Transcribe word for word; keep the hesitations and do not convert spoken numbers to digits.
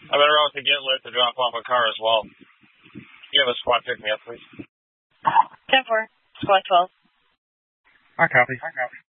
I'm en route to get lit to drop off a car as well. You have a squad pick me up, please. ten four, squad twelve. I copy. I copy.